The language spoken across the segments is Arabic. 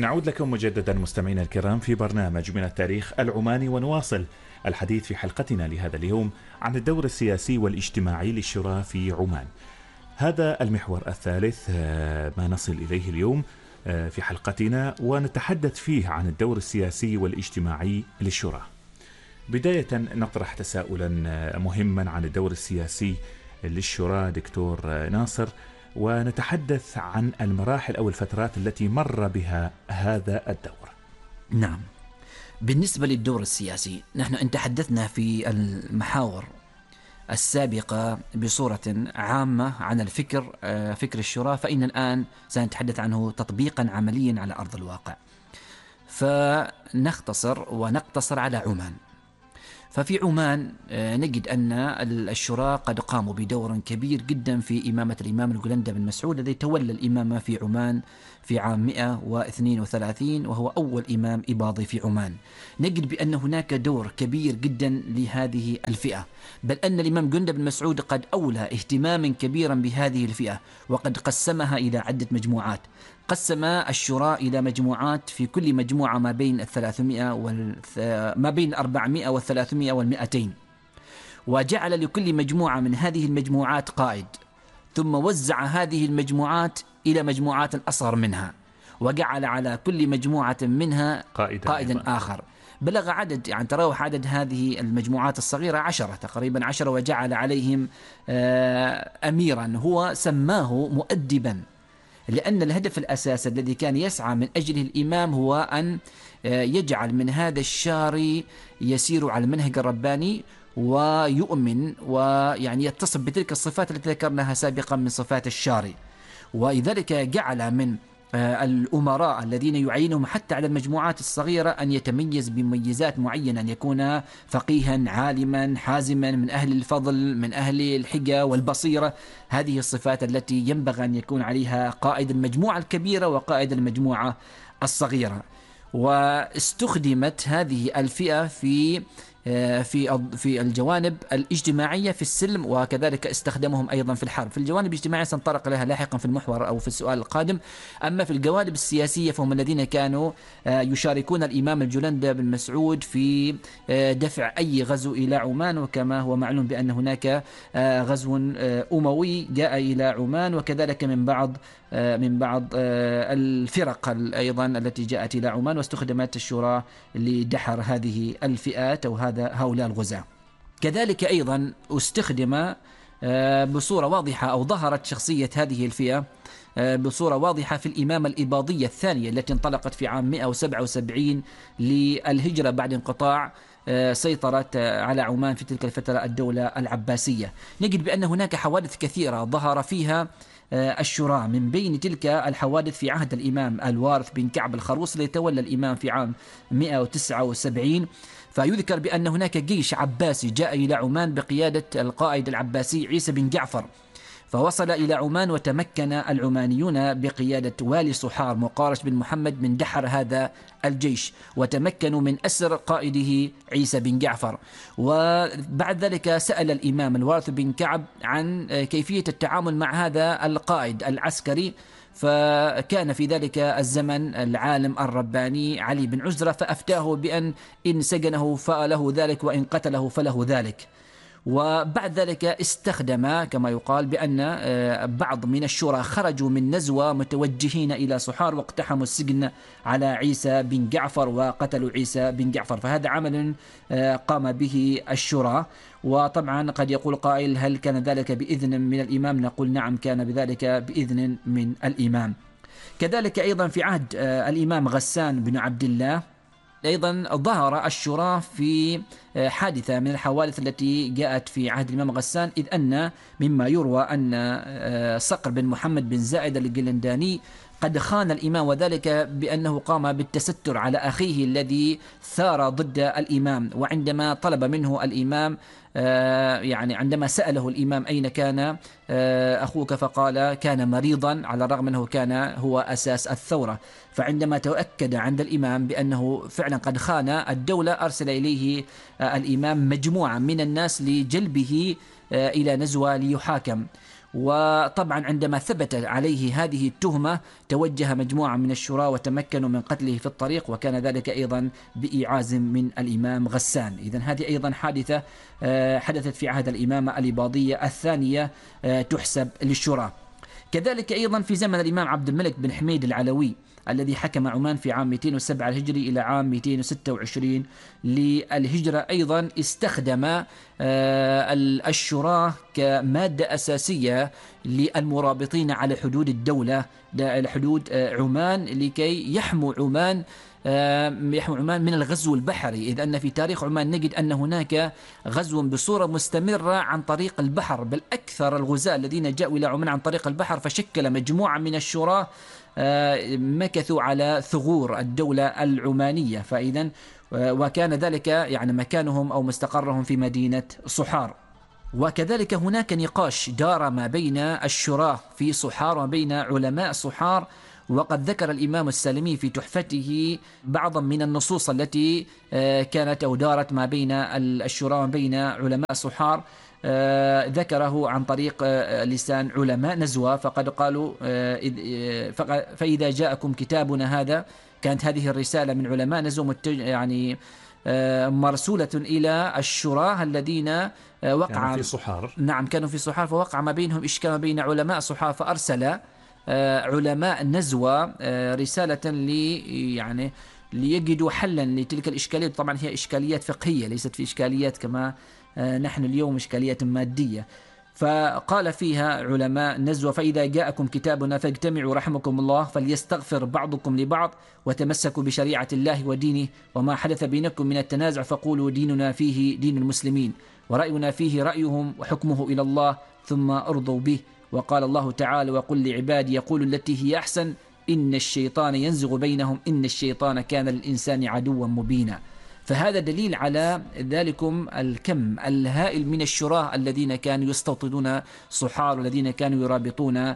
نعود لكم مجددا مستمعينا الكرام في برنامج من التاريخ العماني، ونواصل الحديث في حلقتنا لهذا اليوم عن الدور السياسي والاجتماعي للشورى في عمان. هذا المحور الثالث ما نصل إليه اليوم في حلقتنا، ونتحدث فيه عن الدور السياسي والاجتماعي للشورى. بداية نطرح تساؤلا مهما عن الدور السياسي للشورى دكتور ناصر، ونتحدث عن المراحل أو الفترات التي مر بها هذا الدور. نعم، بالنسبة للدور السياسي نحن إن تحدثنا في المحاور السابقة بصورة عامة عن فكر الشورى، فإن الآن سنتحدث عنه تطبيقا عمليا على أرض الواقع. فنختصر ونقتصر على عمان. ففي عمان نجد أن الشورى قد قاموا بدور كبير جدا في إمامة الإمام القلندة بن مسعود الذي تولى الإمامة في عمان في عام 132، وهو أول إمام إباضي في عمان. نجد بأن هناك دور كبير جدا لهذه الفئة، بل أن الإمام قلندة بن مسعود قد أولى اهتماما كبيرا بهذه الفئة، وقد قسمها إلى عدة مجموعات. قسم الشورى إلى مجموعات، في كل مجموعة ما بين 400 و300 وال200، وجعل لكل مجموعة من هذه المجموعات قائد، ثم وزع هذه المجموعات إلى مجموعات أصغر منها، وجعل على كل مجموعة منها قائدا آخر. بلغ عدد، يعني تراوح عدد هذه المجموعات الصغيرة 10 تقريبا 10، وجعل عليهم أميرا هو سماه مؤدبا، لأن الهدف الأساسي الذي كان يسعى من أجله الإمام هو أن يجعل من هذا الشاري يسير على المنهج الرباني ويؤمن ويعني يتصف بتلك الصفات التي ذكرناها سابقا من صفات الشاري. ولذلك جعل من الأمراء الذين يعينهم حتى على المجموعات الصغيرة أن يتميز بمميزات معينة، أن يكون فقيها عالما حازما، من أهل الفضل، من أهل الحجة والبصيرة. هذه الصفات التي ينبغي أن يكون عليها قائد المجموعة الكبيرة وقائد المجموعة الصغيرة. واستخدمت هذه الفئة في الجوانب الاجتماعية في السلم، وكذلك استخدمهم أيضا في الحرب. في الجوانب الاجتماعية سنطرق لها لاحقا في المحور أو في السؤال القادم. أما في الجوانب السياسية فهم الذين كانوا يشاركون الإمام القلندة بن مسعود في دفع أي غزو إلى عمان، وكما هو معلوم بأن هناك غزو أموي جاء إلى عمان، وكذلك من بعض الفرق أيضا التي جاءت إلى عمان، واستخدمت الشورى لدحر هذه الفئات أو هؤلاء الغزاة. كذلك أيضا استخدم بصورة واضحة، أو ظهرت شخصية هذه الفئة بصورة واضحة في الإمامة الإباضية الثانية التي انطلقت في عام 177 للهجرة بعد انقطاع سيطرة على عمان في تلك الفترة الدولة العباسية. نجد بأن هناك حوادث كثيرة ظهر فيها الشورى. من بين تلك الحوادث في عهد الإمام الوارث بن كعب الخروص الذي تولى الإمام في عام 179، فيذكر بأن هناك جيش عباسي جاء إلى عمان بقيادة القائد العباسي عيسى بن جعفر، فوصل إلى عمان وتمكن العمانيون بقيادة والي صحار مقارش بن محمد من دحر هذا الجيش، وتمكنوا من أسر قائده عيسى بن جعفر. وبعد ذلك سأل الإمام الوارث بن كعب عن كيفية التعامل مع هذا القائد العسكري، فكان في ذلك الزمن العالم الرباني علي بن عزرة، فأفتاه بأن إن سجنه فله ذلك وإن قتله فله ذلك. وبعد ذلك استخدم كما يقال بأن بعض من الشورى خرجوا من نزوة متوجهين إلى صحار واقتحموا السجن على عيسى بن جعفر وقتلوا عيسى بن جعفر، فهذا عمل قام به الشورى. وطبعا قد يقول قائل هل كان ذلك بإذن من الإمام؟ نقول نعم، كان بذلك بإذن من الإمام. كذلك أيضا في عهد الإمام غسان بن عبد الله أيضا ظهر الشورى في حادثة من الحوادث التي جاءت في عهد الإمام غسان، إذ أن مما يروى أن صقر بن محمد بن زائد القلنداني قد خان الإمام، وذلك بأنه قام بالتستر على أخيه الذي ثار ضد الإمام. وعندما طلب منه الإمام يعني عندما سأله الإمام أين كان أخوك، فقال كان مريضا، على الرغم أنه كان هو أساس الثورة. فعندما تأكد عند الإمام بأنه فعلا قد خان الدولة، أرسل إليه الإمام مجموعة من الناس لجلبه إلى نزوة ليحاكم. وطبعا عندما ثبت عليه هذه التهمة توجه مجموعة من الشراء وتمكنوا من قتله في الطريق، وكان ذلك أيضا بإيعاز من الإمام غسان. إذن هذه أيضا حادثة حدثت في عهد الإمامة الإباضية الثانية تحسب للشراء. كذلك أيضا في زمن الإمام عبد الملك بن حميد العلوي الذي حكم عمان في عام 207 الهجري إلى عام 226 للهجرة، أيضا استخدم الشراء كمادة أساسية للمرابطين على حدود الدولة، على حدود عمان، لكي يحموا عمان من الغزو البحري، إذ أن في تاريخ عمان نجد أن هناك غزو بصورة مستمرة عن طريق البحر، بل أكثر الغزاة الذين جاءوا إلى عمان عن طريق البحر، فشكل مجموعة من الشراء مكثوا على ثغور الدولة العمانية. فإذا وكان ذلك يعني مكانهم أو مستقرهم في مدينة صحار. وكذلك هناك نقاش دار ما بين الشراء في صحار وبين علماء صحار، وقد ذكر الإمام السالمي في تحفته بعضا من النصوص التي كانت أو دارت ما بين الشراء وبين علماء صحار، ذكره عن طريق لسان علماء نزوة. فقد قالوا فإذا جاءكم كتابنا هذا، كانت هذه الرسالة من علماء نزوة يعني مرسولة إلى الشراء الذين وقع في صحار. نعم، كانوا في صحار، فوقع ما بينهم إشكال ما بين علماء صحار، فأرسل علماء نزوة رسالة يعني ليجدوا حلا لتلك الإشكاليات. طبعا هي إشكاليات فقهية، ليست في إشكاليات كما نحن اليوم إشكاليات مادية. فقال فيها علماء نزوة: فإذا جاءكم كتابنا فاجتمعوا رحمكم الله، فليستغفر بعضكم لبعض، وتمسكوا بشريعة الله ودينه، وما حدث بينكم من التنازع فقولوا ديننا فيه دين المسلمين، ورأينا فيه رأيهم، وحكمه إلى الله، ثم أرضوا به. وقال الله تعالى: وقل لعبادي يقولوا التي هي أحسن إن الشيطان ينزغ بينهم إن الشيطان كان للإنسان عدوا مبينا. فهذا دليل على ذلكم الكم الهائل من الشراء الذين كانوا يستوطنون صحار، والذين كانوا يرابطون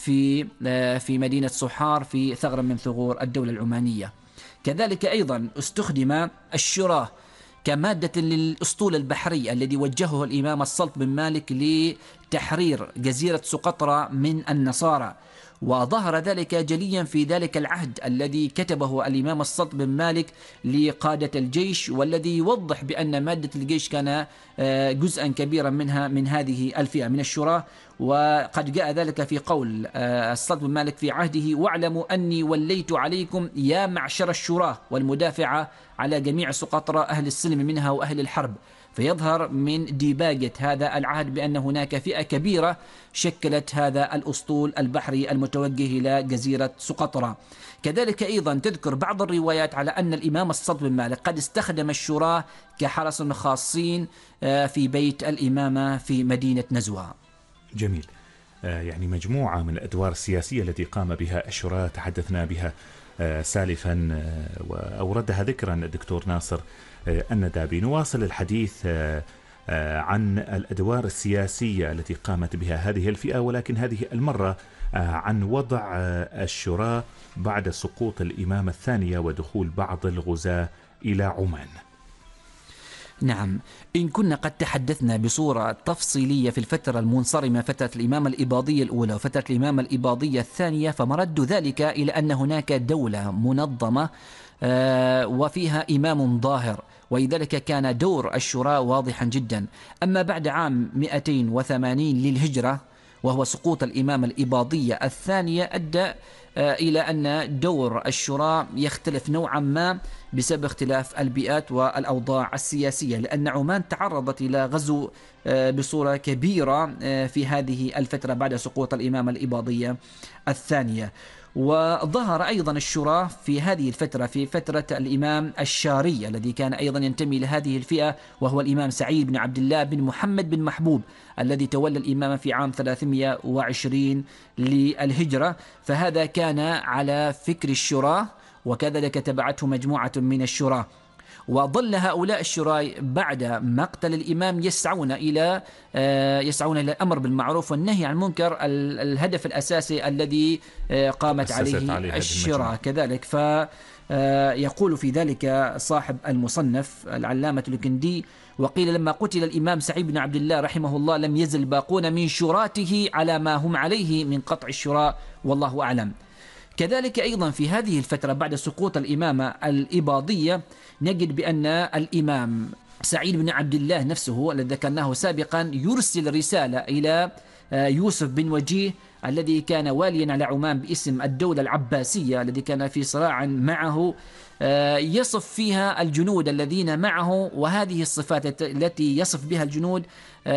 في مدينة صحار في ثغر من ثغور الدولة العمانية. كذلك أيضا استخدم الشراء كمادة للأسطول البحري الذي وجهه الإمام السلط بن مالك لتحرير جزيرة سقطرى من النصارى، وظهر ذلك جليا في ذلك العهد الذي كتبه الإمام السلط بن مالك لقادة الجيش، والذي يوضح بأن مادة الجيش كان جزءا كبيرا منها من هذه الفئة من الشراء. وقد جاء ذلك في قول السلط بن مالك في عهده: واعلموا أني وليت عليكم يا معشر الشراء والمدافعة على جميع سقطرى أهل السلم منها وأهل الحرب. فيظهر من ديباجة هذا العهد بأن هناك فئة كبيرة شكلت هذا الأسطول البحري المتوجه إلى جزيرة سقطرى. كذلك أيضا تذكر بعض الروايات على أن الإمام السلط بن مالك قد استخدم الشراء كحرس خاصين في بيت الإمامة في مدينة نزوة. جميل. يعني مجموعة من الأدوار السياسية التي قام بها الشراء تحدثنا بها سالفا وأوردها ذكرا الدكتور ناصر الندابي. نواصل الحديث عن الأدوار السياسية التي قامت بها هذه الفئة، ولكن هذه المرة عن وضع الشراء بعد سقوط الإمامة الثانية ودخول بعض الغزاة إلى عمان. نعم، إن كنا قد تحدثنا بصورة تفصيلية في الفترة المنصرمة، فترة الإمامة الإباضية الأولى وفترة الإمامة الإباضية الثانية، فمرد ذلك إلى أن هناك دولة منظمة وفيها إمام ظاهر، ولذلك كان دور الشراء واضحا جدا. أما بعد عام 280 للهجرة وهو سقوط الإمامة الإباضية الثانية، أدى إلى أن دور الشراء يختلف نوعا ما بسبب اختلاف البيئات والأوضاع السياسية، لأن عمان تعرضت إلى غزو بصورة كبيرة في هذه الفترة بعد سقوط الإمامة الإباضية الثانية. وظهر أيضا الشراء في هذه الفترة في فترة الإمام الشاري الذي كان أيضا ينتمي لهذه الفئة، وهو الإمام سعيد بن عبد الله بن محمد بن محبوب الذي تولى الإمامة في عام 320 للهجرة. فهذا كان على فكر الشراء، وكذلك تبعته مجموعة من الشراء. وظل هؤلاء الشراء بعد مقتل الإمام يسعون إلى الأمر بالمعروف والنهي عن المنكر، الهدف الأساسي الذي قامت عليه الشراء كذلك. يقول في ذلك صاحب المصنف العلامة الكندي: وقيل لما قتل الإمام سعيد بن عبد الله رحمه الله لم يزل باقون من شراته على ما هم عليه من قطع الشراء، والله أعلم. كذلك أيضا في هذه الفترة بعد سقوط الإمامة الإباضية نجد بأن الإمام سعيد بن عبد الله نفسه الذي ذكرناه سابقا يرسل رسالة إلى يوسف بن وجيه الذي كان واليا على عمان باسم الدولة العباسية، الذي كان في صراع معه، يصف فيها الجنود الذين معه، وهذه الصفات التي يصف بها الجنود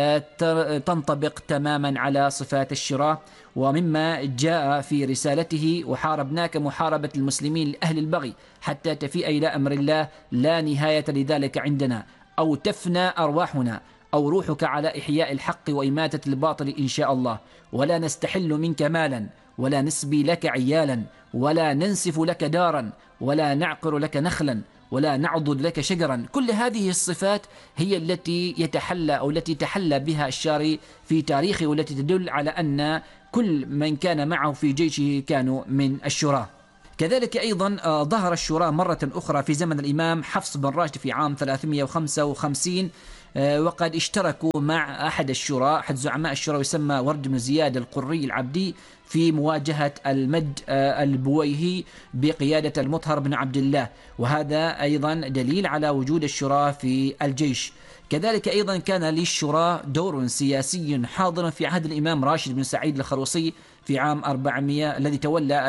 تنطبق تماما على صفات الشراء. ومما جاء في رسالته: وحاربناك محاربة المسلمين لأهل البغي حتى تفيء إلى أمر الله، لا نهاية لذلك عندنا، أو تفنى أرواحنا، أو روحك على إحياء الحق وإماتة الباطل إن شاء الله، ولا نستحل منك مالا، ولا نسبي لك عيالا، ولا ننسف لك دارا، ولا نعقر لك نخلا، ولا نعضد لك شجرا. كل هذه الصفات هي التي التي تحلى بها الشاري في تاريخه، والتي تدل على أن كل من كان معه في جيشه كانوا من الشراء. كذلك أيضا ظهر الشراء مرة أخرى في زمن الإمام حفص بن راشد في عام 355، وقد اشتركوا مع أحد زعماء الشراء يسمى ورد بن زياد القري العبدي في مواجهة المد البويهي بقيادة المطهر بن عبد الله، وهذا أيضا دليل على وجود الشراء في الجيش. كذلك أيضا كان للشراء دور سياسي حاضر في عهد الإمام راشد بن سعيد الخروصي في عام 400 الذي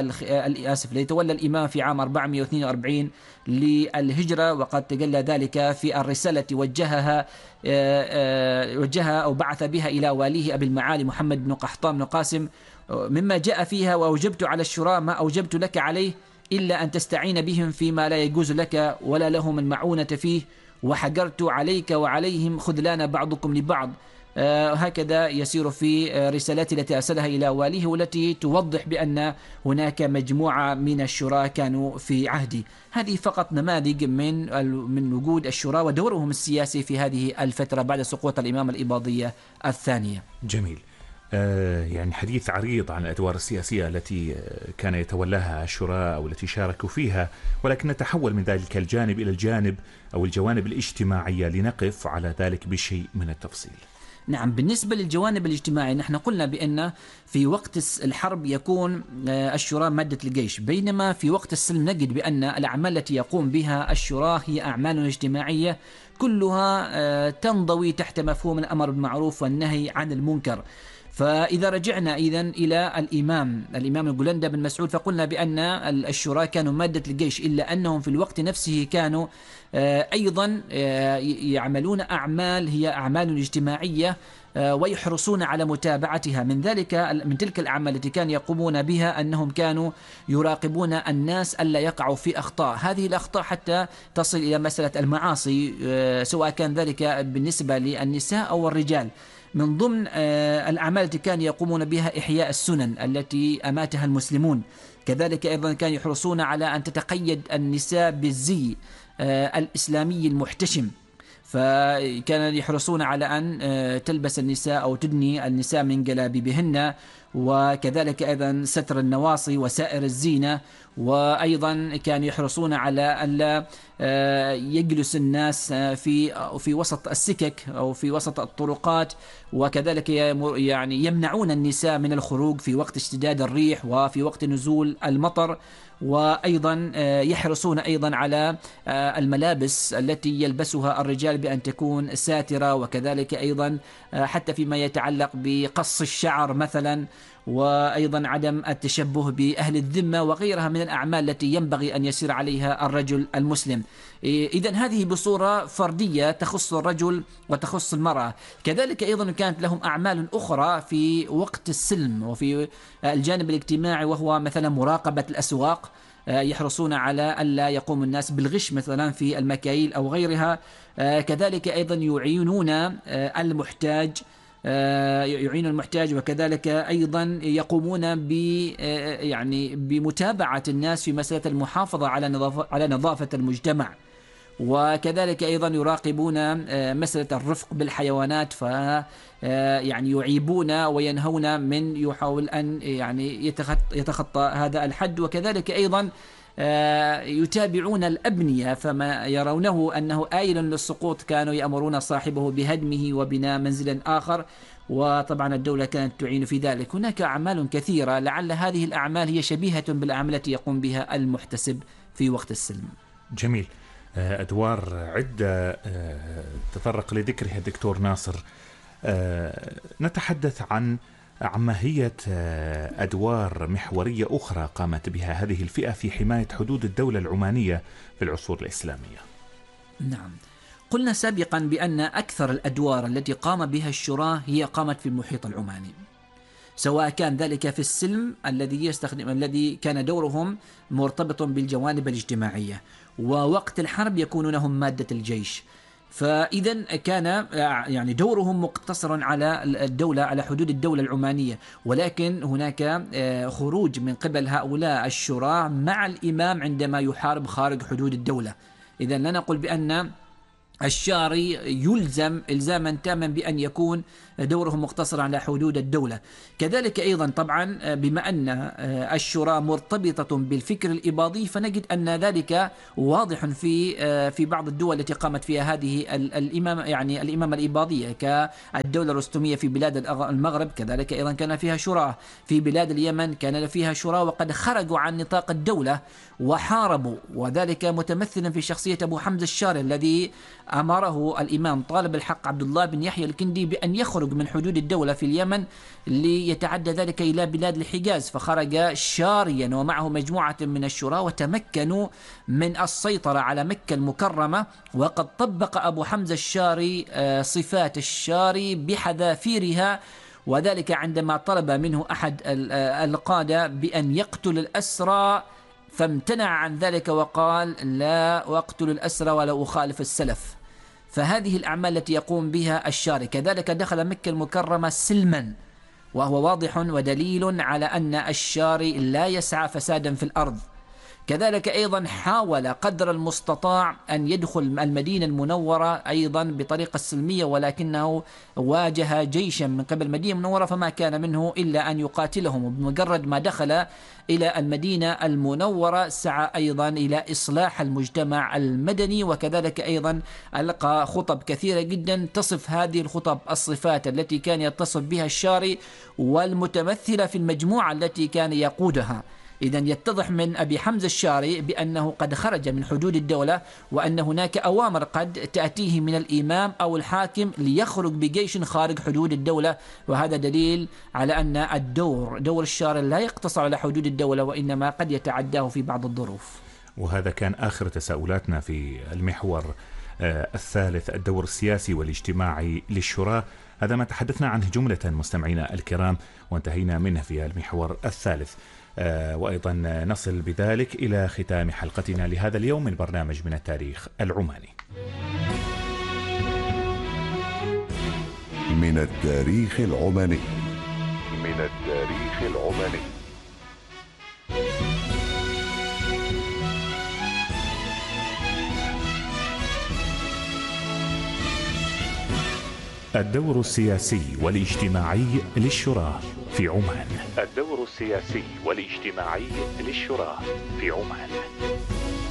تولى الإمام في عام 442 للهجرة، وقد تجلى ذلك في الرسالة وجهها أو بعث بها إلى واليه أبي المعالي محمد بن قحطان بن قاسم، مما جاء فيها: وأوجبت على الشراء ما أوجبت لك عليه، إلا أن تستعين بهم فيما لا يجوز لك ولا لهم المعونة فيه، وحجرت عليك وعليهم خذلان بعضكم لبعض. هكذا يسير في رسالات التي أرسلها إلى واليه، والتي توضح بأن هناك مجموعة من الشراء كانوا في عهدي. هذه فقط نماذج من وجود الشراء ودورهم السياسي في هذه الفترة بعد سقوط الإمامة الإباضية الثانية. جميل. يعني حديث عريض عن الأدوار السياسية التي كان يتولاها الشراء أو التي شاركوا فيها، ولكن نتحول من ذلك الجانب إلى الجوانب الاجتماعية لنقف على ذلك بشيء من التفصيل. نعم، بالنسبة للجوانب الاجتماعية نحن قلنا بأن في وقت الحرب يكون الشراء مادة الجيش، بينما في وقت السلم نجد بأن الأعمال التي يقوم بها الشراء هي أعمال اجتماعية كلها تنضوي تحت مفهوم الأمر بالمعروف والنهي عن المنكر. فإذا رجعنا إذن إلى الإمام الجلندة بن مسعود، فقلنا بأن الشراء كانوا مادة الجيش، إلا أنهم في الوقت نفسه كانوا أيضا يعملون أعمال هي أعمال اجتماعية، ويحرصون على متابعتها. من تلك الأعمال التي كانوا يقومون بها أنهم كانوا يراقبون الناس ألا يقعوا في أخطاء، هذه الأخطاء حتى تصل إلى مسألة المعاصي، سواء كان ذلك بالنسبة للنساء أو الرجال. من ضمن الأعمال التي كانوا يقومون بها إحياء السنن التي أماتها المسلمون. كذلك أيضا كانوا يحرصون على أن تتقيد النساء بالزي الإسلامي المحتشم، فكانوا يحرصون على أن تلبس النساء أو تدني النساء من جلابيبهن، وكذلك أيضا ستر النواصي وسائر الزينة. وأيضا كانوا يحرصون على أن لا يجلس الناس في وسط السكك أو في وسط الطرقات، وكذلك يعني يمنعون النساء من الخروج في وقت اشتداد الريح وفي وقت نزول المطر. وأيضا يحرصون أيضا على الملابس التي يلبسها الرجال بأن تكون ساترة، وكذلك أيضا حتى فيما يتعلق بقص الشعر مثلا، وأيضا عدم التشبه بأهل الذمة وغيرها من الأعمال التي ينبغي أن يسير عليها الرجل المسلم. إذن هذه بصورة فردية تخص الرجل وتخص المرأة. كذلك أيضا كانت لهم أعمال أخرى في وقت السلم وفي الجانب الاجتماعي، وهو مثلا مراقبة الأسواق، يحرصون على ألا يقوم الناس بالغش مثلا في المكاييل أو غيرها. كذلك أيضا يعينون المحتاج، وكذلك أيضا يقومون بمتابعة الناس في مسألة المحافظة على نظافة المجتمع. وكذلك أيضا يراقبون مسألة الرفق بالحيوانات، يعني يعيبون وينهون من يحاول أن يعني يتخطى هذا الحد. وكذلك أيضا يتابعون الأبنية، فما يرونه أنه آيل للسقوط كانوا يأمرون صاحبه بهدمه وبناء منزل آخر، وطبعا الدولة كانت تعين في ذلك. هناك أعمال كثيرة، لعل هذه الأعمال هي شبيهة بالأعمال التي يقوم بها المحتسب في وقت السلم. جميل. أدوار عدة تطرق لذكرها الدكتور ناصر. نتحدث عن ماهية أدوار محورية أخرى قامت بها هذه الفئة في حماية حدود الدولة العمانية في العصور الإسلامية. نعم، قلنا سابقا بأن أكثر الأدوار التي قام بها الشراة هي قامت في المحيط العماني، سواء كان ذلك في السلم الذي كان دورهم مرتبط بالجوانب الاجتماعية، ووقت الحرب يكونون هم مادة الجيش. فإذا كان يعني دورهم مقتصرا على الدولة، على حدود الدولة العمانية، ولكن هناك خروج من قبل هؤلاء الشراة مع الإمام عندما يحارب خارج حدود الدولة. إذا لا نقول بأن الشاري يلزم إلزاما تاما بأن يكون دوره مقتصر على حدود الدولة. كذلك أيضا طبعا بما أن الشورى مرتبطة بالفكر الإباضي، فنجد أن ذلك واضح في بعض الدول التي قامت فيها هذه الإمامة الإباضية، كالدولة الرستمية في بلاد المغرب، كذلك أيضا كان فيها شورى. في بلاد اليمن كان فيها شورى وقد خرجوا عن نطاق الدولة وحاربوا، وذلك متمثلا في شخصية أبو حمزة الشاري الذي أمره الإمام طالب الحق عبد الله بن يحيى الكندي بأن يخرج من حدود الدولة في اليمن ليتعدى ذلك إلى بلاد الحجاز، فخرج شاريا ومعه مجموعة من الشراء وتمكنوا من السيطرة على مكة المكرمة. وقد طبق أبو حمزة الشاري صفات الشاري بحذافيرها، وذلك عندما طلب منه أحد القادة بأن يقتل الأسرى فامتنع عن ذلك وقال: لا أقتل الأسرى ولا أخالف السلف. فهذه الأعمال التي يقوم بها الشاري. كذلك دخل مكة المكرمة سلما، وهو واضح ودليل على أن الشاري لا يسعى فسادا في الأرض. كذلك أيضا حاول قدر المستطاع أن يدخل المدينة المنورة أيضا بطريقة سلمية، ولكنه واجه جيشا من قبل المدينة المنورة فما كان منه إلا أن يقاتلهم. وبمجرد ما دخل إلى المدينة المنورة سعى أيضا إلى إصلاح المجتمع المدني، وكذلك أيضا ألقى خطب كثيرة جدا تصف هذه الخطب الصفات التي كان يتصف بها الشاري والمتمثلة في المجموعة التي كان يقودها. إذن يتضح من أبي حمزة الشاري بأنه قد خرج من حدود الدولة، وأن هناك أوامر قد تأتيه من الإمام أو الحاكم ليخرج بجيش خارج حدود الدولة، وهذا دليل على أن دور الشاري لا يقتصر على حدود الدولة، وإنما قد يتعداه في بعض الظروف. وهذا كان آخر تساؤلاتنا في المحور الثالث، الدور السياسي والاجتماعي للشراء. هذا ما تحدثنا عنه جملة مستمعينا الكرام، وانتهينا منه في المحور الثالث. وأيضا نصل بذلك إلى ختام حلقتنا لهذا اليوم من برنامج من التاريخ العماني. من التاريخ العماني. من التاريخ العماني. الدور السياسي والاجتماعي للشراء في عمان. الدور السياسي والاجتماعي للشراء في عمان.